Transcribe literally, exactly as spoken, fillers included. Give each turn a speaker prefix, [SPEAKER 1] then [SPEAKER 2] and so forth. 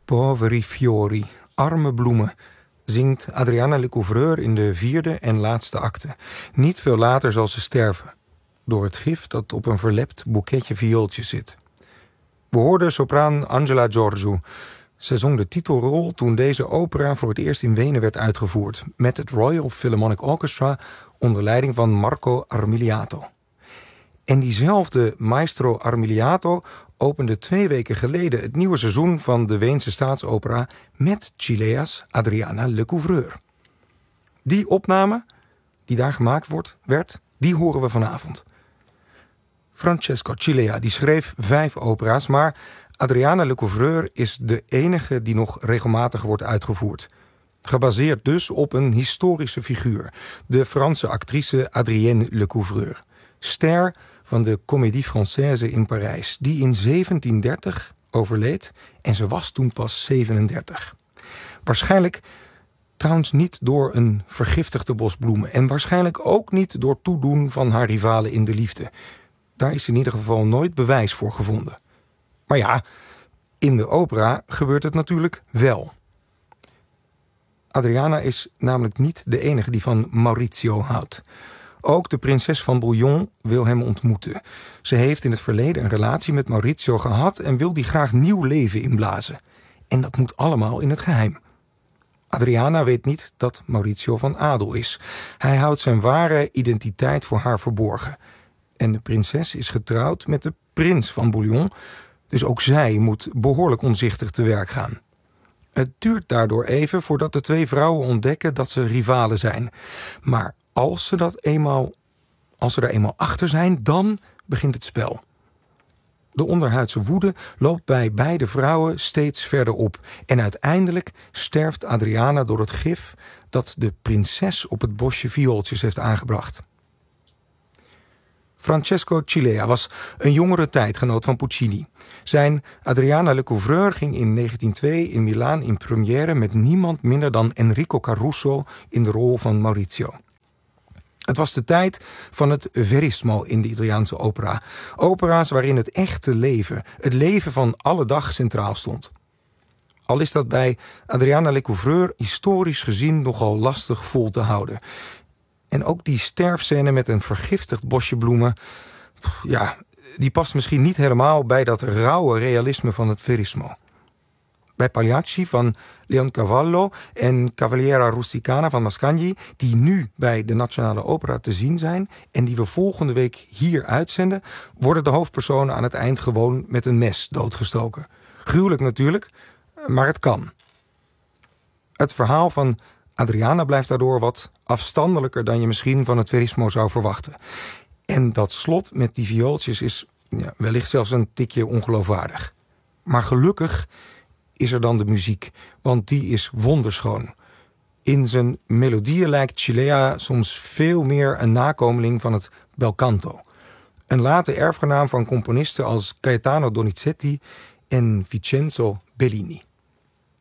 [SPEAKER 1] Poveri fiori, arme bloemen, zingt Adriana Lecouvreur in de vierde en laatste acte. Niet veel later zal ze sterven, door het gif dat op een verlept boeketje viooltjes zit. We hoorden sopraan Angela Giorgiou. Ze zong de titelrol toen deze opera voor het eerst in Wenen werd uitgevoerd, met het Royal Philharmonic Orchestra onder leiding van Marco Armiliato. En diezelfde maestro Armiliato opende twee weken geleden het nieuwe seizoen van de Weense staatsopera met Cilea's Adriana Lecouvreur. Die opname, die daar gemaakt wordt, werd, die horen we vanavond. Francesco Cilea die schreef vijf opera's, maar Adriana Lecouvreur is de enige die nog regelmatig wordt uitgevoerd. Gebaseerd dus op een historische figuur, de Franse actrice Adrienne Lecouvreur. Ster van de Comédie Française in Parijs, die in zeventien dertig overleed en ze was toen pas zevenendertig. Waarschijnlijk trouwens niet door een vergiftigde bos bloemen en waarschijnlijk ook niet door toedoen van haar rivalen in de liefde. Daar is in ieder geval nooit bewijs voor gevonden. Maar ja, in de opera gebeurt het natuurlijk wel. Adriana is namelijk niet de enige die van Maurizio houdt. Ook de prinses van Bouillon wil hem ontmoeten. Ze heeft in het verleden een relatie met Maurizio gehad en wil die graag nieuw leven inblazen. En dat moet allemaal in het geheim. Adriana weet niet dat Maurizio van adel is. Hij houdt zijn ware identiteit voor haar verborgen. En de prinses is getrouwd met de prins van Bouillon, dus ook zij moet behoorlijk omzichtig te werk gaan. Het duurt daardoor even voordat de twee vrouwen ontdekken dat ze rivalen zijn. Maar als ze dat eenmaal, als ze er eenmaal achter zijn, dan begint het spel. De onderhuidse woede loopt bij beide vrouwen steeds verder op. En uiteindelijk sterft Adriana door het gif dat de prinses op het bosje viooltjes heeft aangebracht. Francesco Cilea was een jongere tijdgenoot van Puccini. Zijn Adriana Lecouvreur ging in negentien twee in Milaan in première met niemand minder dan Enrico Caruso in de rol van Maurizio. Het was de tijd van het verismo in de Italiaanse opera. Opera's waarin het echte leven, het leven van alle dag centraal stond. Al is dat bij Adriana Lecouvreur historisch gezien nogal lastig vol te houden. En ook die sterfscène met een vergiftigd bosje bloemen, ja, die past misschien niet helemaal bij dat rauwe realisme van het verismo. Bij Pagliacci van Leoncavallo en Cavaliera Rusticana van Mascagni, die nu bij de Nationale Opera te zien zijn en die we volgende week hier uitzenden, worden de hoofdpersonen aan het eind gewoon met een mes doodgestoken. Gruwelijk natuurlijk, maar het kan. Het verhaal van Adriana blijft daardoor wat afstandelijker dan je misschien van het verismo zou verwachten. En dat slot met die viooltjes is ja, wellicht zelfs een tikje ongeloofwaardig. Maar gelukkig is er dan de muziek, want die is wonderschoon. In zijn melodieën lijkt Cilea soms veel meer een nakomeling van het bel canto. Een late erfgenaam van componisten als Gaetano Donizetti en Vincenzo Bellini.